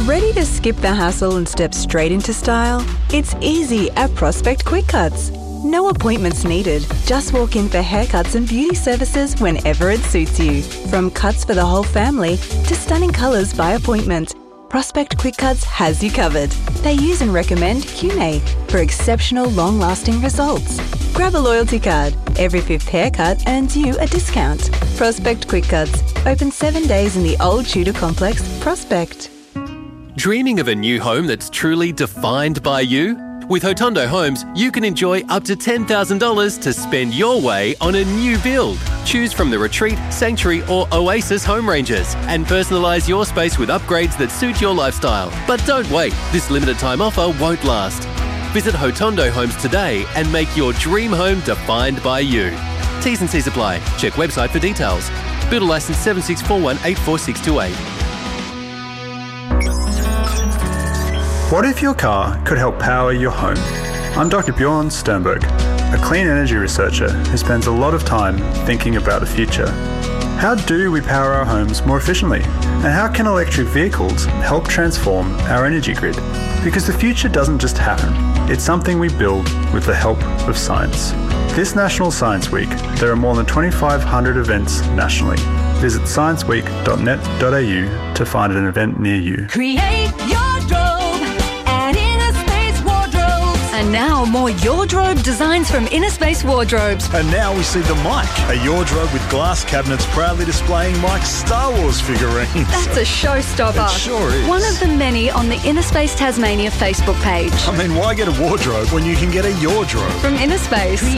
Ready to skip the hassle and step straight into style? It's easy at Prospect Quick Cuts. No appointments needed. Just walk in for haircuts and beauty services whenever it suits you. From cuts for the whole family to stunning colours by appointment, Prospect Quick Cuts has you covered. They use and recommend QMA for exceptional long-lasting results. Grab a loyalty card. Every 5th haircut earns you a discount. Prospect Quick Cuts. Open 7 days in the Old Tudor Complex, Prospect. Dreaming of a new home that's truly defined by you? With Hotondo Homes, you can enjoy up to $10,000 to spend your way on a new build. Choose from the Retreat, Sanctuary or Oasis home ranges and personalise your space with upgrades that suit your lifestyle. But don't wait, this limited time offer won't last. Visit Hotondo Homes today and make your dream home defined by you. T's and C's apply. Check website for details. Builder licence 7641844628. What if your car could help power your home? I'm Dr. Bjorn Sternberg, a clean energy researcher who spends a lot of time thinking about the future. How do we power our homes more efficiently? And how can electric vehicles help transform our energy grid? Because the future doesn't just happen, it's something we build with the help of science. This National Science Week, there are more than 2,500 events nationally. Visit scienceweek.net.au to find an event near you. Create your And now more Yordrobe designs from Inner Space Wardrobes. And now we see the Mike, a Yordrobe with glass cabinets proudly displaying Mike's Star Wars figurines. That's a showstopper. It sure is. One of the many on the Inner Space Tasmania Facebook page. I mean, why get a wardrobe when you can get a Yordrobe? From Inner Space.